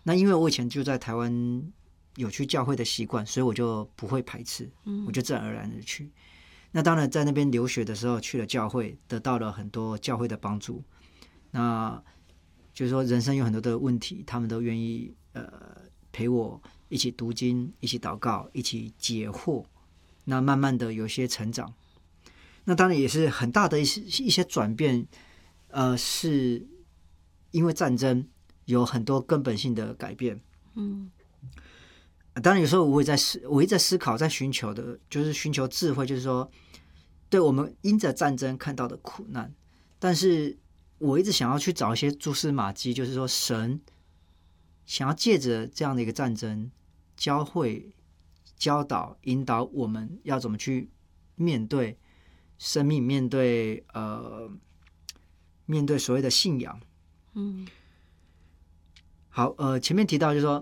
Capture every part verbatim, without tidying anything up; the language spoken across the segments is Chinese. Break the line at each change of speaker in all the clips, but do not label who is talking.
那因为我以前就在台湾有去教会的习惯，所以我就不会排斥，我就自然而然的去。那当然在那边留学的时候去了教会，得到了很多教会的帮助。那就是说人生有很多的问题，他们都愿意呃陪我一起读经，一起祷告，一起解惑。那慢慢的有些成长，那当然也是很大的一些一些转变，呃，是因为战争有很多根本性的改变。
嗯，
当然有时候我也在思，我一直在思考，在寻求的，就是寻求智慧，就是说，对我们因着战争看到的苦难，但是我一直想要去找一些蛛丝马迹，就是说神想要借着这样的一个战争，教会、教导、引导我们要怎么去面对生命，面对呃，面对所谓的信仰。
嗯，
好，呃，前面提到就是说，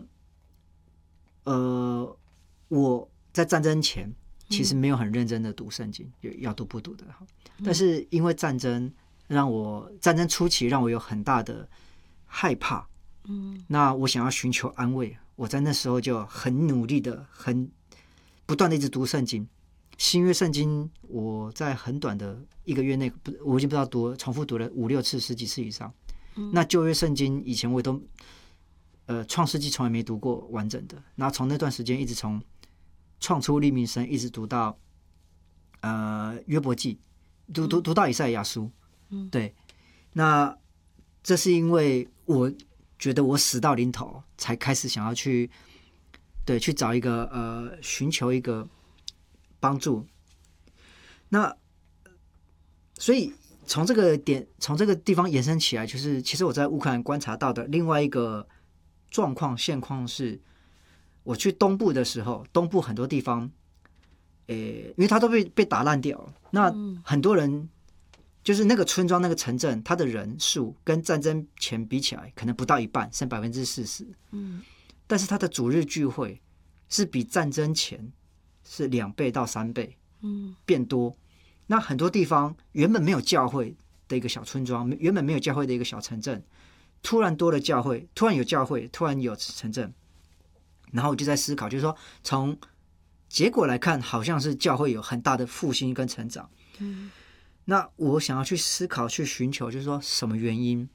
呃，我在战争前其实没有很认真的读圣经，嗯、要读不读的。但是因为战争让我战争初期让我有很大的害怕，嗯，那我想要寻求安慰，我在那时候就很努力的、很不断的一直读圣经。新约圣经我在很短的一个月内，我已经不知道读重复读了五六次、十几次以上。嗯、那旧约圣经以前我也都。呃，创世纪从来没读过完整的，然后从那段时间一直从创出利民生一直读到呃约伯记，读读读到以赛亚书，嗯，对。那这是因为我觉得我死到临头，才开始想要去对去找一个呃寻求一个帮助。那所以从这个点从这个地方延伸起来，就是其实我在乌克兰观察到的另外一个。状况现况是，我去东部的时候，东部很多地方，诶，因为它都被被打烂掉了，那很多人就是那个村庄、那个城镇，它的人数跟战争前比起来，可能不到一半，剩百分之四十。嗯，但是它的主日聚会是比战争前是两倍到三倍，嗯，变多。那很多地方原本没有教会的一个小村庄，原本没有教会的一个小城镇。突然多了教会，突然有教会，突然有城镇，然后我就在思考，就是说从结果来看，好像是教会有很大的复兴跟成长。嗯，那我想要去思考、去寻求，就是说什么原因？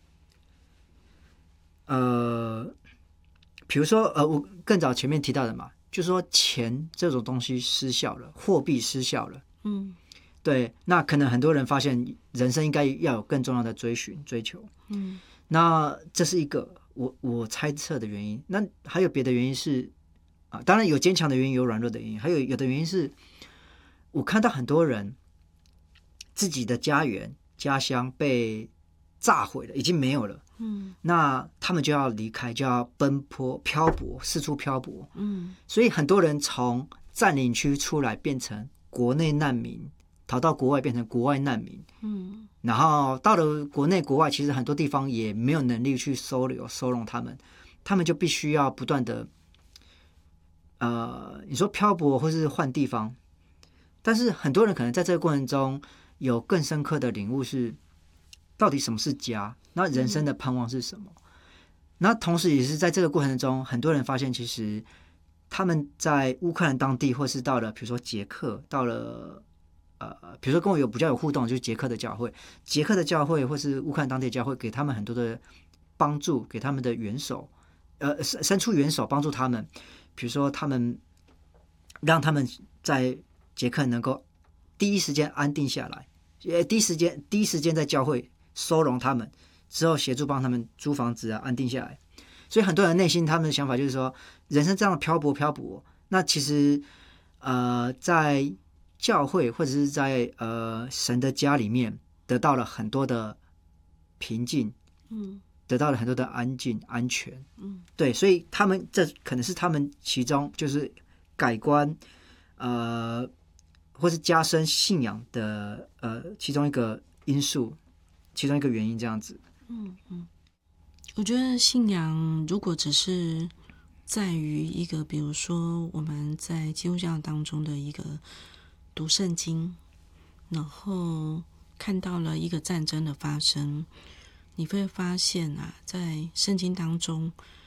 呃，比如说，呃，我更早前面提到的嘛，就是说钱这种东西失效了，货币失效了。嗯，对，那可能很多人发现人生应该要有更重要的追寻、追求。嗯。那这是一个我我猜测的原因。那还有别的原因是啊，当然有坚强的原因，有软弱的原因，还有有的原因是，我看到很多人自己的家园、家乡被炸毁了，已经没有了。嗯，那他们就要离开，就要奔波、漂泊，四处漂泊。嗯，所以很多人从占领区出来，变成国内难民。逃到国外变成国外难民，嗯，然后到了国内国外，其实很多地方也没有能力去收留收容他们，他们就必须要不断的，呃，你说漂泊或是换地方，但是很多人可能在这个过程中有更深刻的领悟是，到底什么是家？那人生的盼望是什么？嗯、那同时也是在这个过程中，很多人发现其实他们在乌克兰当地，或是到了比如说捷克，到了。呃，比如说跟我有比较有互动，就是捷克的教会，捷克的教会或是乌克兰当地的教会，给他们很多的帮助，给他们的援手，呃，伸出援手帮助他们。比如说，他们让他们在捷克能够第一时间安定下来，呃，第一时间第一时间在教会收容他们，之后协助帮他们租房子啊，安定下来。所以很多人内心他们的想法就是说，人生这样的漂泊漂泊，那其实呃在。教会或者是在呃神的家里面得到了很多的平静，嗯，得到了很多的安静、安全，嗯，对，所以他们这可能是他们其中就是改观，呃，或是加深信仰的呃其中一个因素，其中一个原因这样子。
嗯嗯，我觉得信仰如果只是在于一个，比如说我们在基督教当中的一个。读圣经，然后看到了一个战争的发生，你会发现啊，在圣经当中